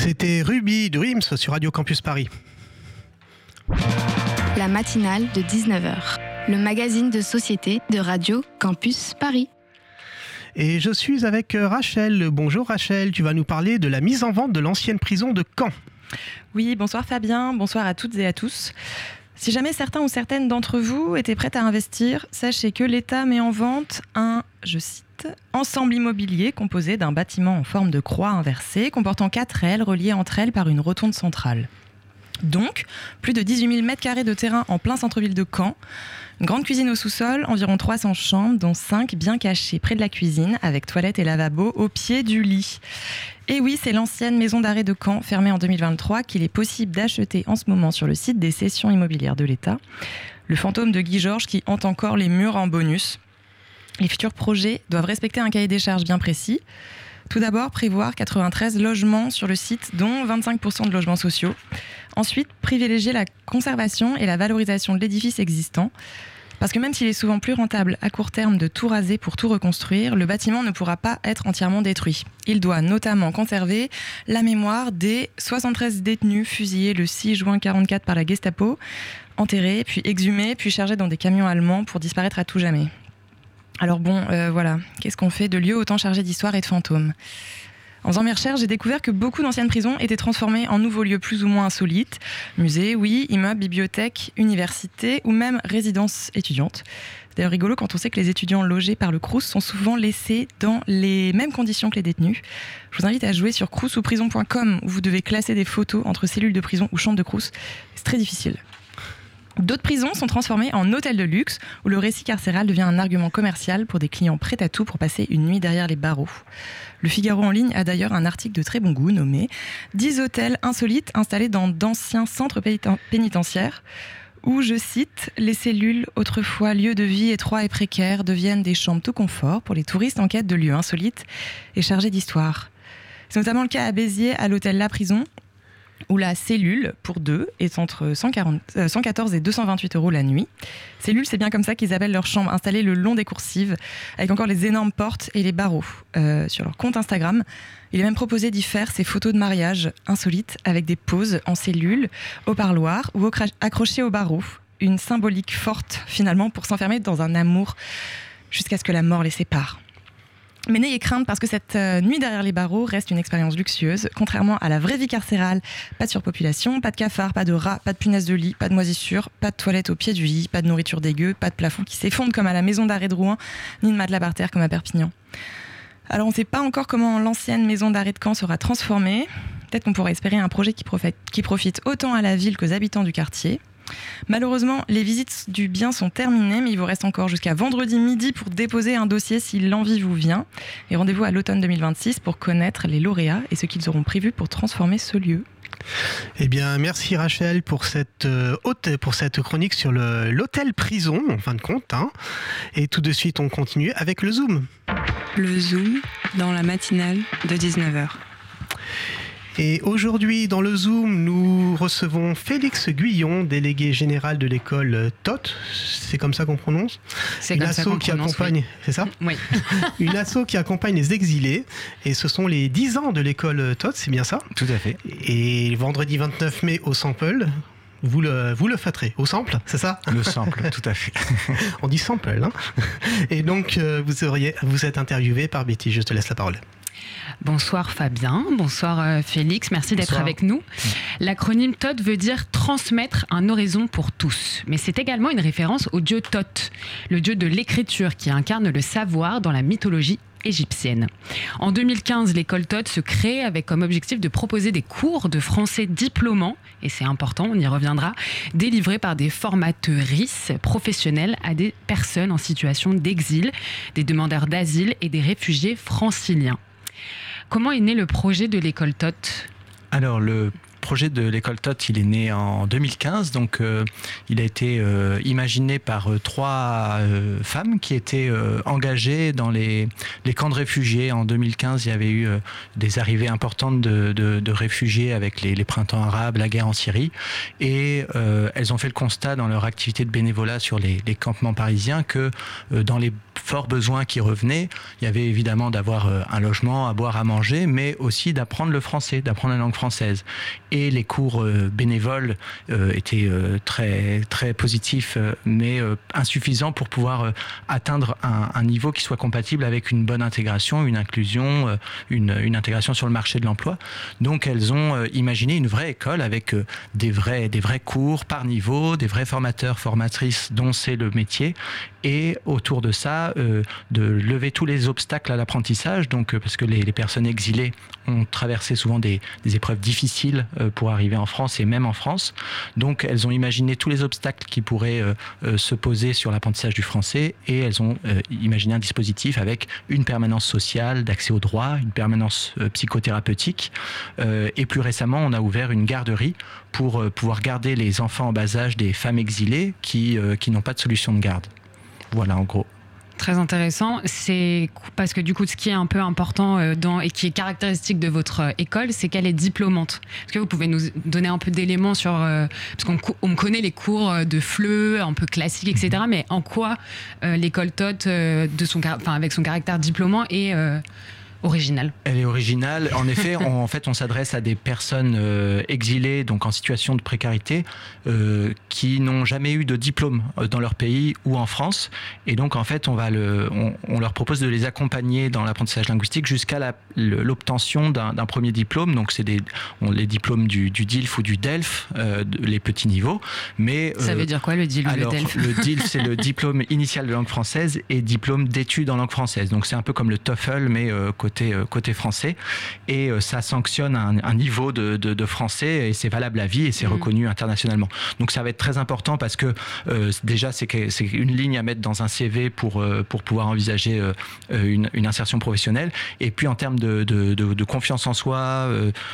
C'était Ruby Dreams sur Radio Campus Paris. La matinale de 19h, le magazine de société de Radio Campus Paris. Et je suis avec Rachel. Bonjour Rachel, tu vas nous parler de la mise en vente de l'ancienne prison de Caen. Oui, bonsoir Fabien, bonsoir à toutes et à tous. Si jamais certains ou certaines d'entre vous étaient prêts à investir, sachez que l'État met en vente un, je cite, ensemble immobilier composé d'un bâtiment en forme de croix inversée, comportant 4 ailes reliées entre elles par une rotonde centrale. Donc, plus de 18 000 m² de terrain en plein centre-ville de Caen, une grande cuisine au sous-sol, environ 300 chambres, dont 5 bien cachées près de la cuisine, avec toilette et lavabo au pied du lit. Et oui, c'est l'ancienne maison d'arrêt de Caen, fermée en 2023, qu'il est possible d'acheter en ce moment sur le site des cessions immobilières de l'État. Le fantôme de Guy Georges qui hante encore les murs en bonus. Les futurs projets doivent respecter un cahier des charges bien précis. Tout d'abord, prévoir 93 logements sur le site, dont 25% de logements sociaux. Ensuite, privilégier la conservation et la valorisation de l'édifice existant. Parce que même s'il est souvent plus rentable à court terme de tout raser pour tout reconstruire, le bâtiment ne pourra pas être entièrement détruit. Il doit notamment conserver la mémoire des 73 détenus fusillés le 6 juin 1944 par la Gestapo, enterrés, puis exhumés, puis chargés dans des camions allemands pour disparaître à tout jamais. Alors bon, voilà, qu'est-ce qu'on fait de lieux autant chargés d'histoire et de fantômes ? En faisant mes recherches, j'ai découvert que beaucoup d'anciennes prisons étaient transformées en nouveaux lieux plus ou moins insolites. Musées, oui, immeubles, bibliothèques, universités ou même résidences étudiantes. C'est d'ailleurs rigolo quand on sait que les étudiants logés par le Crous sont souvent laissés dans les mêmes conditions que les détenus. Je vous invite à jouer sur crous-ou-prison.com où vous devez classer des photos entre cellules de prison ou chambres de Crous. C'est très difficile. D'autres prisons sont transformées en hôtels de luxe où le récit carcéral devient un argument commercial pour des clients prêts à tout pour passer une nuit derrière les barreaux. Le Figaro en ligne a d'ailleurs un article de très bon goût nommé « 10 hôtels insolites installés dans d'anciens centres pénitentiaires » où, je cite, « les cellules, autrefois lieux de vie étroits et précaires, deviennent des chambres tout confort pour les touristes en quête de lieux insolites et chargés d'histoire. » C'est notamment le cas à Béziers, à l'hôtel La Prison, où la cellule, pour deux, est entre 114 et 228 € la nuit. Cellule, c'est bien comme ça qu'ils appellent leur chambre, installée le long des coursives, avec encore les énormes portes et les barreaux. Sur leur compte Instagram, il est même proposé d'y faire ces photos de mariage insolites, avec des poses en cellule, au parloir ou accrochées aux barreaux. Une symbolique forte, finalement, pour s'enfermer dans un amour jusqu'à ce que la mort les sépare. Mais n'ayez crainte parce que cette nuit derrière les barreaux reste une expérience luxueuse. Contrairement à la vraie vie carcérale, pas de surpopulation, pas de cafards, pas de rats, pas de punaises de lit, pas de moisissures, pas de toilettes au pied du lit, pas de nourriture dégueu, pas de plafond qui s'effondre comme à la maison d'arrêt de Rouen, ni de matelas par terre comme à Perpignan. Alors on ne sait pas encore comment l'ancienne maison d'arrêt de Caen sera transformée. Peut-être qu'on pourrait espérer un projet qui profite autant à la ville qu'aux habitants du quartier. Malheureusement, les visites du bien sont terminées, mais il vous reste encore jusqu'à vendredi midi pour déposer un dossier si l'envie vous vient. Et rendez-vous à l'automne 2026 pour connaître les lauréats et ce qu'ils auront prévu pour transformer ce lieu. Eh bien, merci Rachel pour cette chronique sur l'hôtel prison, en fin de compte. Et tout de suite, on continue avec le Zoom. Le Zoom dans la matinale de 19h. Et aujourd'hui, dans le Zoom, nous recevons Félix Guyon, délégué général de l'école TOT. C'est comme ça qu'on prononce ? C'est comme ça qu'on prononce, accompagne, oui. C'est ça ? Oui. Une asso qui accompagne les exilés. Et ce sont les 10 ans de l'école TOT, c'est bien ça ? Tout à fait. Et vendredi 29 mai au Sample, vous le fêterez. Au Sample, c'est ça ? Le Sample, tout à fait. On dit Sample, hein ? Et donc, vous êtes interviewé par Betty. Je te laisse la parole. Bonsoir Fabien, bonsoir Félix, merci d'être avec nous. L'acronyme TOT veut dire transmettre un horizon pour tous. Mais c'est également une référence au dieu Thoth, le dieu de l'écriture qui incarne le savoir dans la mythologie égyptienne. En 2015, l'école TOT se crée avec comme objectif de proposer des cours de français diplômants, et c'est important, on y reviendra, délivrés par des formatrices professionnelles à des personnes en situation d'exil, des demandeurs d'asile et des réfugiés franciliens. Comment est né le projet de l'école TOT ? Alors, le projet de l'école Todt, il est né en 2015, donc il a été imaginé par 3 femmes qui étaient engagées dans les camps de réfugiés. En 2015, il y avait eu des arrivées importantes de réfugiés avec les printemps arabes, la guerre en Syrie, et elles ont fait le constat dans leur activité de bénévolat sur les campements parisiens que dans les forts besoins qui revenaient, il y avait évidemment d'avoir un logement, à boire, à manger, mais aussi d'apprendre le français, d'apprendre la langue française. Et les cours bénévoles étaient très, très positifs, mais insuffisants pour pouvoir atteindre un niveau qui soit compatible avec une bonne intégration, une inclusion, une intégration sur le marché de l'emploi. Donc elles ont imaginé une vraie école avec des vrais cours par niveau, des vrais formateurs, formatrices dont c'est le métier, et autour de ça, de lever tous les obstacles à l'apprentissage, donc parce que les personnes exilées ont traversé souvent des épreuves difficiles pour arriver en France et même en France. Donc elles ont imaginé tous les obstacles qui pourraient se poser sur l'apprentissage du français, et elles ont imaginé un dispositif avec une permanence sociale, d'accès aux droits, une permanence psychothérapeutique, et plus récemment on a ouvert une garderie pour pouvoir garder les enfants en bas âge des femmes exilées qui n'ont pas de solution de garde. Voilà en gros. Très intéressant. C'est parce que du coup, ce qui est un peu important et qui est caractéristique de votre école, c'est qu'elle est diplômante. Est-ce que vous pouvez nous donner un peu d'éléments sur... parce qu'on connaît les cours de FLE, un peu classiques, etc. Mais en quoi l'école Todt, avec son caractère diplômant, est... originale. Elle est originale. En effet, on s'adresse à des personnes exilées, donc en situation de précarité, qui n'ont jamais eu de diplôme dans leur pays ou en France. Et donc, en fait, on leur propose de les accompagner dans l'apprentissage linguistique jusqu'à l'obtention d'un premier diplôme. Donc, c'est les diplômes du DILF ou du DELF, les petits niveaux. Mais, ça veut dire quoi, le DILF ou le DELF ? Le DILF, c'est le diplôme initial de langue française et diplôme d'études en langue française. Donc, c'est un peu comme le TOEFL, mais côté français, et ça sanctionne un niveau de français, et c'est valable à vie, et c'est reconnu internationalement. Donc ça va être très important parce que déjà c'est une ligne à mettre dans un CV pour pouvoir envisager une insertion professionnelle, et puis en termes de confiance en soi,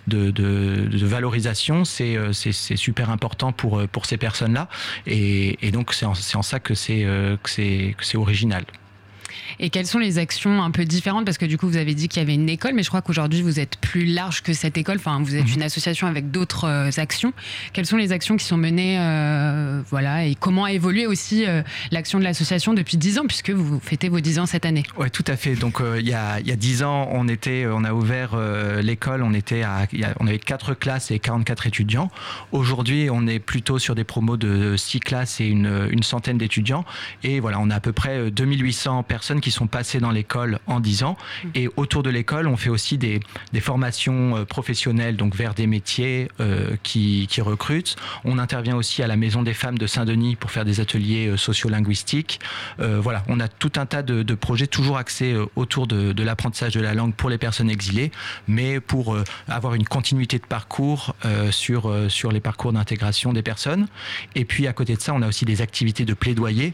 de valorisation, c'est super important pour ces personnes-là, et donc c'est en ça que c'est original. Et quelles sont les actions un peu différentes ? Parce que du coup, vous avez dit qu'il y avait une école, mais je crois qu'aujourd'hui, vous êtes plus large que cette école. Enfin, vous êtes une association avec d'autres actions. Quelles sont les actions qui sont menées et comment a évolué aussi l'action de l'association depuis 10 ans, puisque vous fêtez vos 10 ans cette année ? Oui, tout à fait. Donc, il y a 10 ans, on a ouvert l'école. On avait 4 classes et 44 étudiants. Aujourd'hui, on est plutôt sur des promos de 6 classes et une centaine d'étudiants. Et voilà, on a à peu près 2800 personnes qui sont passées dans l'école en 10 ans. Et autour de l'école, on fait aussi des formations professionnelles, donc vers des métiers qui recrutent. On intervient aussi à la Maison des Femmes de Saint-Denis pour faire des ateliers sociolinguistiques. Voilà, on a tout un tas de projets toujours axés autour de l'apprentissage de la langue pour les personnes exilées, mais pour avoir une continuité de parcours sur les parcours d'intégration des personnes. Et puis à côté de ça, on a aussi des activités de plaidoyer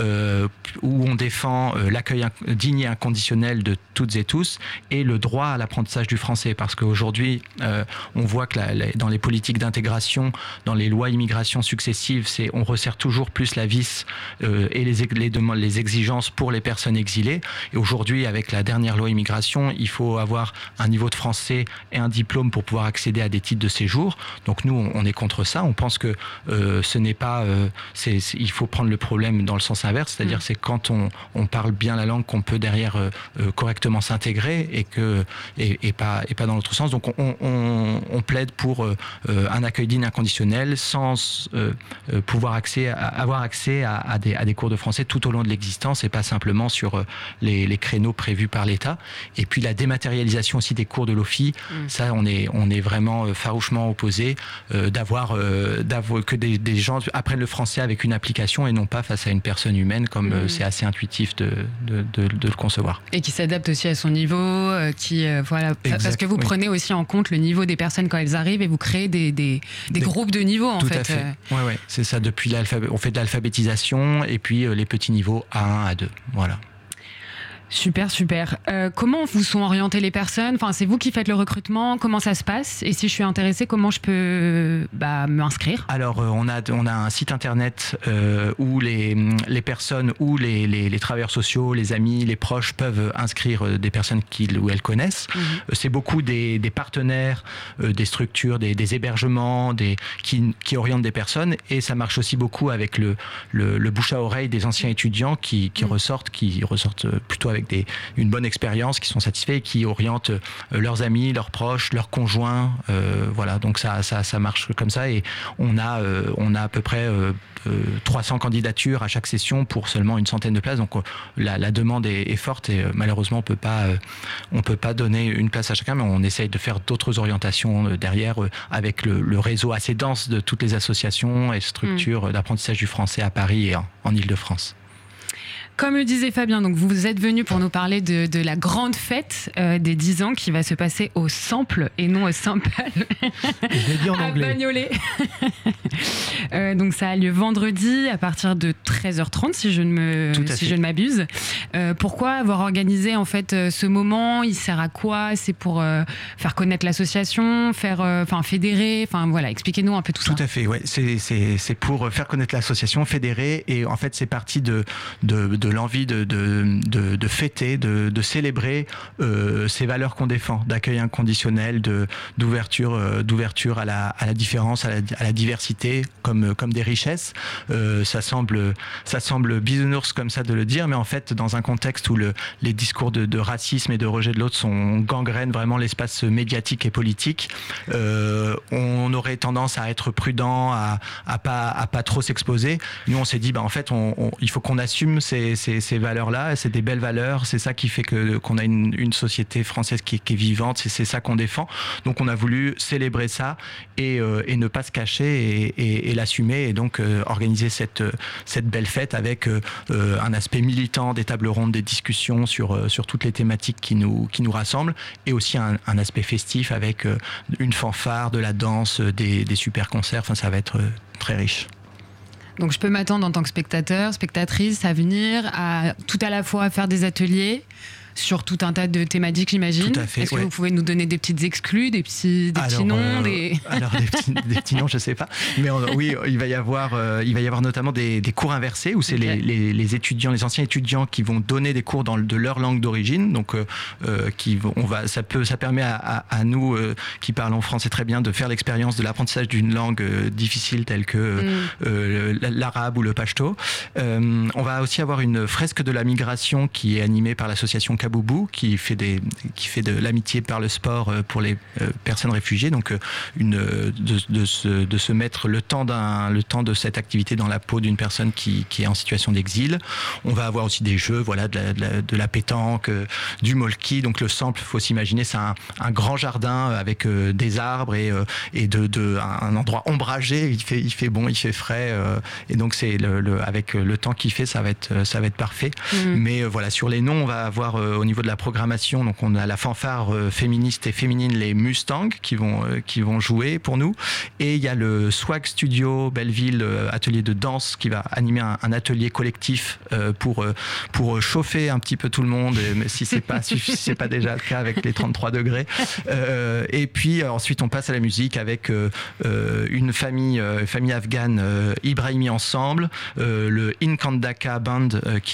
où on défend l'accueil digne et inconditionnel de toutes et tous et le droit à l'apprentissage du français, parce qu'aujourd'hui on voit que dans les politiques d'intégration, dans les lois immigration successives, on resserre toujours plus la vis et les exigences pour les personnes exilées. Et aujourd'hui, avec la dernière loi immigration, il faut avoir un niveau de français et un diplôme pour pouvoir accéder à des titres de séjour. Donc nous, on est contre ça. On pense que ce n'est pas... il faut prendre le problème dans le sens inverse, c'est-à-dire c'est quand on parle bien la langue qu'on peut derrière correctement s'intégrer et pas dans l'autre sens. Donc on plaide pour un accueil digne inconditionnel sans pouvoir avoir accès à des cours de français tout au long de l'existence et pas simplement sur les créneaux prévus par l'État. Et puis la dématérialisation aussi des cours de l'OFI, ça on est vraiment farouchement opposé d'avoir que des gens apprennent le français avec une application et non pas face à une personne humaine comme c'est assez intuitif de le concevoir. Et qui s'adapte aussi à son niveau, parce que vous prenez aussi en compte le niveau des personnes quand elles arrivent et vous créez des groupes de niveaux en fait. Tout à fait. Ouais, c'est ça. Depuis l'alphabet, on fait de l'alphabétisation et puis les petits niveaux A1, A2. Voilà. Super. Comment vous sont orientées les personnes ? Enfin, c'est vous qui faites le recrutement ? Comment ça se passe ? Et si je suis intéressée, comment je peux m'inscrire ? Alors, on a un site internet où les personnes ou les travailleurs sociaux, les amis, les proches peuvent inscrire des personnes qu'ils ou elles connaissent. C'est beaucoup des partenaires, des structures, des hébergements, qui orientent des personnes. Et ça marche aussi beaucoup avec le bouche à oreille des anciens étudiants qui ressortent plutôt avec une bonne expérience, qui sont satisfaits et qui orientent leurs amis, leurs proches, leurs conjoints. Voilà, donc ça marche comme ça. Et on a à peu près 300 candidatures à chaque session pour seulement une centaine de places. Donc la demande est forte et malheureusement on peut pas donner une place à chacun, mais on essaye de faire d'autres orientations derrière avec le réseau assez dense de toutes les associations et structures d'apprentissage du français à Paris et en Île-de-France. Comme le disait Fabien, donc vous êtes venu pour nous parler de la grande fête des 10 ans qui va se passer au Sample et non au Simple. Je l'ai dit en anglais. À Bagnolet. Donc ça a lieu vendredi à partir de 13h30 si je ne m'abuse. Pourquoi avoir organisé en fait ce moment ? Il sert à quoi ? C'est pour faire connaître l'association, fédérer, voilà, expliquez-nous un peu tout ça. Tout à fait, ouais. C'est pour faire connaître l'association, fédérer, et en fait c'est parti de l'envie de fêter, de célébrer ces valeurs qu'on défend, d'accueil inconditionnel, d'ouverture à la différence, à la diversité comme des richesses. Ça semble bisounours comme ça de le dire, mais en fait dans un contexte où les discours de racisme et de rejet de l'autre gangrènent vraiment l'espace médiatique et politique, on aurait tendance à être prudent, à pas trop s'exposer. Nous on s'est dit en fait il faut qu'on assume ces valeurs-là, c'est des belles valeurs, c'est ça qui fait qu'on a une société française qui est vivante, c'est ça qu'on défend. Donc on a voulu célébrer ça et ne pas se cacher et l'assumer, et donc organiser cette belle fête avec un aspect militant, des tables rondes, des discussions sur toutes les thématiques qui nous rassemblent, et aussi un aspect festif avec une fanfare, de la danse, des super concerts. Enfin, ça va être très riche. Donc je peux m'attendre en tant que spectatrice à venir, tout à la fois à faire des ateliers sur tout un tas de thématiques, j'imagine. Tout à fait. Est-ce que vous pouvez nous donner des petites exclus, des petits noms Alors des petits noms, je sais pas. Mais oui, il va y avoir notamment des cours inversés où c'est les étudiants, les anciens étudiants qui vont donner des cours de leur langue d'origine. Donc ça permet à nous qui parlons français très bien de faire l'expérience de l'apprentissage d'une langue difficile telle que l'arabe ou le pachto. On va aussi avoir une fresque de la migration qui est animée par l'association Kaboubou, qui fait de l'amitié par le sport pour les personnes réfugiées. Donc de se mettre le temps de cette activité dans la peau d'une personne qui est en situation d'exil. On va avoir aussi des jeux, voilà, de la pétanque, du molki. Donc le Sample, faut s'imaginer, c'est un grand jardin avec des arbres et un endroit ombragé. Il fait bon, il fait frais, et donc c'est avec le temps qu'il fait, ça va être parfait. Mais voilà, sur les noms, on va avoir au niveau de la programmation, donc on a la fanfare féministe et féminine, les Mustangs, qui vont jouer pour nous, et il y a le Swag Studio Belleville, atelier de danse, qui va animer un atelier collectif pour chauffer un petit peu tout le monde, mais si c'est pas déjà le cas avec les 33 degrés. Et puis ensuite on passe à la musique avec une famille afghane, Ibrahimi Ensemble, le Inkandaka Band